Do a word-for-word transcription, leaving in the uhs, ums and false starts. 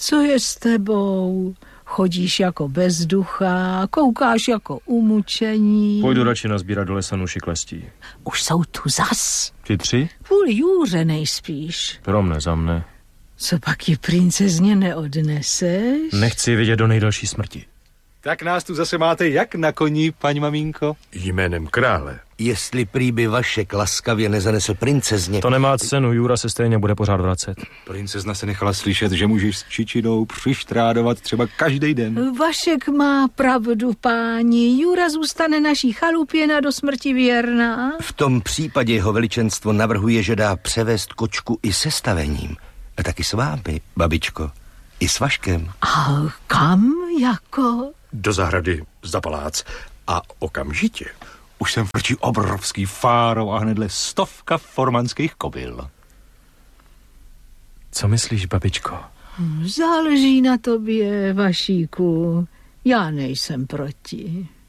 Co je s tebou? Chodíš jako bezducha, koukáš jako umučení. Pojdu radši nazbírat do lesa nuši klestí. Už jsou tu zas. Ty tři? Kvůli Jůře nejspíš. Pro mne, za mne. Co pak ji princezně neodneseš? Nechci vidět do nejdelší smrti. Tak nás tu zase máte jak na koni, paní maminko? Jménem krále. Jestli prý by Vašek laskavě nezanesl princezně... To nemá cenu, Jura se stejně bude pořád vracet. Princezna se nechala slyšet, že můžeš s Čičinou přištrádovat třeba každý den. Vašek má pravdu, páni. Jura zůstane naší chalupěna do smrti věrná. V tom případě jeho veličenstvo navrhuje, že dá převést kočku i se stavením. A taky s vámi, babičko. I s Vaškem. A kam jako? Do zahrady za palác a okamžitě. Už sem frčí obrovský fáro a hnedle stovka formanských kobyl. Co myslíš, babičko? Záleží na tobě, Vašíku. Já nejsem proti.